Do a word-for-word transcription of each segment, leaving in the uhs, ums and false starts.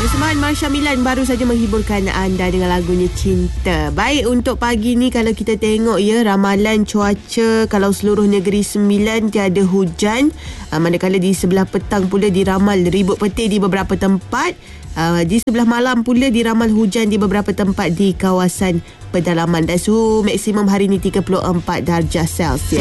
Persembahan Marsha Milan baru saja menghiburkan anda dengan lagunya Cinta. Baik, untuk pagi ni kalau kita tengok ya, ramalan cuaca kalau seluruh negeri sembilan tiada hujan, uh, manakala di sebelah petang pula diramal ribut petir di beberapa tempat. Uh, di sebelah malam pula diramal hujan di beberapa tempat di kawasan pedalaman, dan suhu maksimum hari ini tiga puluh empat darjah Celsius.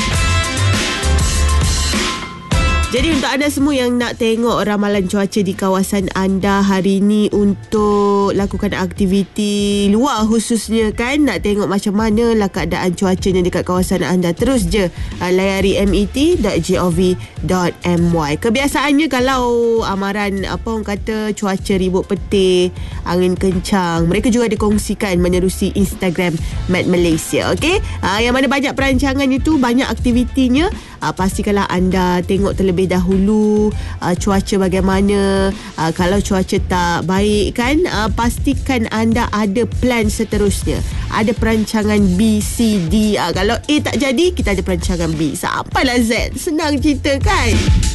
Jadi untuk anda semua yang nak tengok ramalan cuaca di kawasan anda hari ini untuk lakukan aktiviti luar khususnya kan, nak tengok macam mana lah keadaan cuacanya dekat kawasan anda, terus je uh, layari met dot gov dot my. Kebiasaannya kalau amaran apa orang kata cuaca ribut petir, angin kencang, mereka juga dikongsikan menerusi Instagram Met Malaysia. Okey, uh, yang mana banyak perancangan itu, banyak aktivitinya. Uh, pastikanlah anda tengok terlebih dahulu uh, cuaca bagaimana. Uh, kalau cuaca tak baik kan, uh, pastikan anda ada plan seterusnya, ada perancangan B, C, D. Uh, kalau A tak jadi, kita ada perancangan B sampailah Z. Senang cerita kan.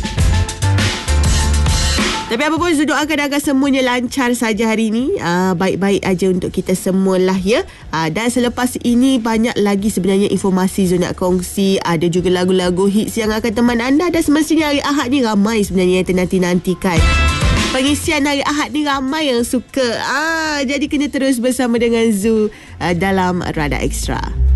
Tapi apa pun, saya doakan agar semuanya lancar saja hari ini. Uh, baik-baik aja untuk kita semualah ya. Uh, dan selepas ini banyak lagi sebenarnya informasi Zul nak kongsi. Ada juga lagu-lagu hits yang akan teman anda. Dan semestinya hari Ahad ni ramai sebenarnya yang ternanti-nantikan. Pengisian hari Ahad ni ramai yang suka. Ah, jadi kena terus bersama dengan Zul uh, dalam Radar Extra.